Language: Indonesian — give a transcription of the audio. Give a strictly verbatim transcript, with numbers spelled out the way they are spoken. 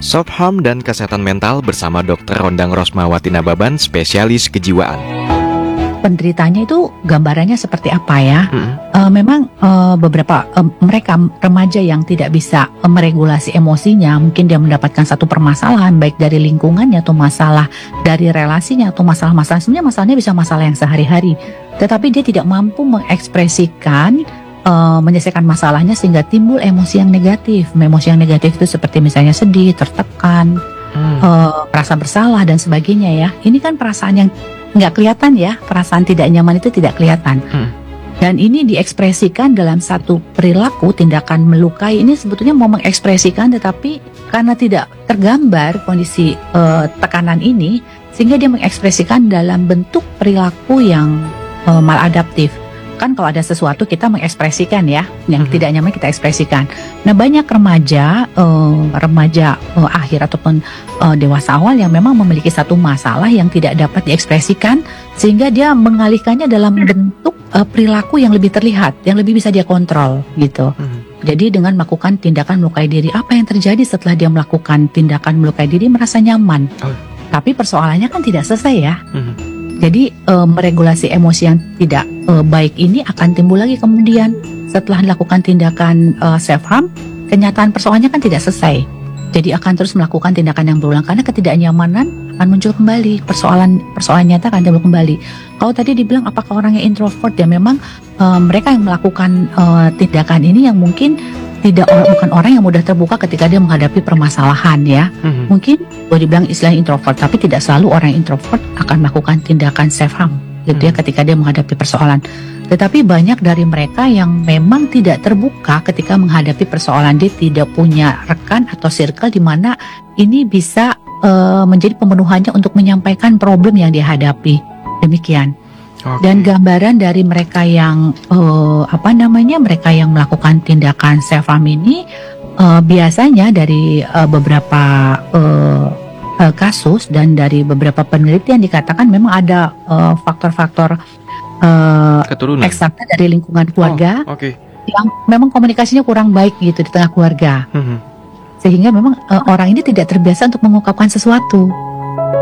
Self-harm dan kesehatan mental bersama dokter Rondang Rosmawati Nababan, spesialis kejiwaan. Penderitanya itu gambarannya seperti apa ya? Hmm. Uh, memang uh, beberapa uh, mereka remaja yang tidak bisa uh, meregulasi emosinya, mungkin dia mendapatkan satu permasalahan baik dari lingkungannya atau masalah dari relasinya atau masalah-masalah, sebenarnya masalahnya bisa masalah yang sehari-hari, tetapi dia tidak mampu mengekspresikan, uh, menyelesaikan masalahnya sehingga timbul emosi yang negatif. Emosi yang negatif itu seperti misalnya sedih, tertekan, hmm. uh, merasa bersalah dan sebagainya ya. Ini kan perasaan yang nggak kelihatan ya, perasaan tidak nyaman itu tidak kelihatan. Hmm. Dan ini diekspresikan dalam satu perilaku, tindakan melukai. Ini sebetulnya mau mengekspresikan, tetapi karena tidak tergambar kondisi uh, tekanan ini, sehingga dia mengekspresikan dalam bentuk perilaku yang uh, maladaptif. Kan kalau ada sesuatu kita mengekspresikan ya, yang hmm. tidak nyaman kita ekspresikan. Nah banyak remaja, uh, remaja uh, akhir ataupun uh, dewasa awal yang memang memiliki satu masalah yang tidak dapat diekspresikan, sehingga dia mengalihkannya dalam bentuk uh, perilaku yang lebih terlihat, yang lebih bisa dia kontrol gitu. Hmm. Jadi dengan melakukan tindakan melukai diri, apa yang terjadi setelah dia melakukan tindakan melukai diri? Merasa nyaman. Oh. Tapi persoalannya kan tidak selesai ya. Hmm. Jadi e, meregulasi emosi yang tidak e, baik ini akan timbul lagi kemudian setelah melakukan tindakan e, self-harm, kenyataan persoalannya kan tidak selesai. Jadi akan terus melakukan tindakan yang berulang karena ketidaknyamanan akan muncul kembali, persoalan persoalan nyata akan timbul kembali. Kalau tadi dibilang apakah orangnya introvert, ya memang e, mereka yang melakukan e, tindakan ini yang mungkin tidak bukan orang yang mudah terbuka ketika dia menghadapi permasalahan ya. Mm-hmm. Mungkin boleh dibilang istilahnya introvert, tapi tidak selalu orang introvert akan melakukan tindakan self-harm gitu mm-hmm. ya ketika dia menghadapi persoalan. Tetapi banyak dari mereka yang memang tidak terbuka ketika menghadapi persoalan, dia tidak punya rekan atau circle di mana ini bisa uh, menjadi pemenuhannya untuk menyampaikan problem yang dia hadapi. Demikian. Okay. Dan gambaran dari mereka yang uh, apa namanya mereka yang melakukan tindakan self-harm ini uh, biasanya dari uh, beberapa uh, uh, kasus dan dari beberapa penelitian dikatakan memang ada uh, faktor-faktor uh, eksternal dari lingkungan keluarga oh, okay. yang memang komunikasinya kurang baik gitu di tengah keluarga, mm-hmm. sehingga memang uh, orang ini tidak terbiasa untuk mengungkapkan sesuatu.